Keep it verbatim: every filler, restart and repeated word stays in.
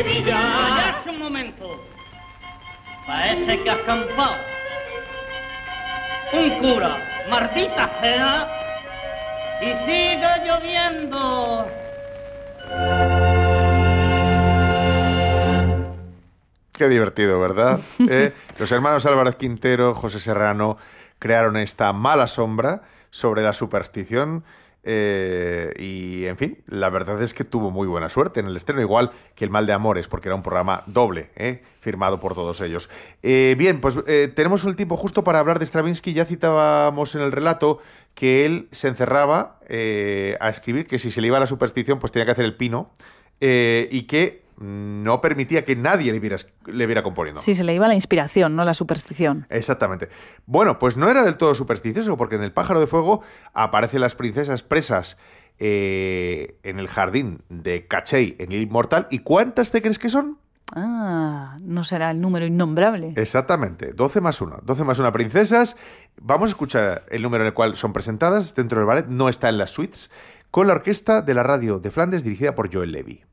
Sevilla. ¡Cállate un momento! Parece que has campado. Un cura, maldita sea, y sigue lloviendo. Qué divertido, ¿verdad? ¿Eh? Los hermanos Álvarez Quintero, José Serrano, crearon esta mala sombra sobre la superstición eh, y, en fin, la verdad es que tuvo muy buena suerte en el estreno, igual que El mal de amores, porque era un programa doble, ¿eh? Firmado por todos ellos. Eh, bien, pues eh, tenemos el tiempo justo para hablar de Stravinsky. Ya citábamos en el relato que él se encerraba eh, a escribir, que si se le iba la superstición, pues tenía que hacer el pino, eh, y que no permitía que nadie le viera, le viera componiendo. Sí, se le iba la inspiración, no la superstición. Exactamente. Bueno, pues no era del todo supersticioso, porque en El pájaro de fuego aparecen las princesas presas eh, en el jardín de Cachey, en el Inmortal. ¿Y cuántas te crees que son? Ah, no será el número innombrable. Exactamente, doce más una. doce más una princesas. Vamos a escuchar el número en el cual son presentadas dentro del ballet. No está en las suites, con la orquesta de la radio de Flandes dirigida por Joel Levy.